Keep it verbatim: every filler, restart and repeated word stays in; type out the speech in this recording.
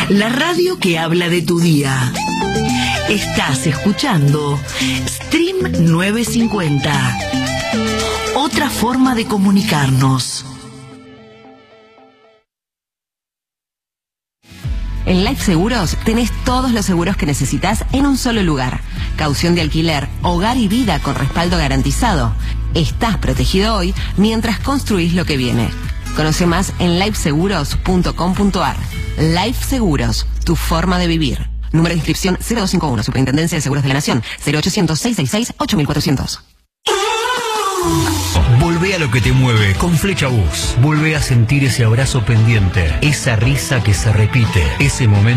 La radio que habla de tu día. Estás escuchando Stream novecientos cincuenta. Otra forma de comunicarnos. En Life Seguros tenés todos los seguros que necesitas en un solo lugar. Caución de alquiler, hogar y vida con respaldo garantizado. Estás protegido hoy mientras construís lo que viene. Conoce más en life seguros punto com punto a r. Life Seguros, tu forma de vivir. Número de inscripción cero dos cinco uno, Superintendencia de Seguros de la Nación, cero ochocientos, seiscientos sesenta y seis, ocho mil cuatrocientos. Volvé a lo que te mueve con Flecha Bus. Volvé a sentir ese abrazo pendiente, esa risa que se repite, ese momento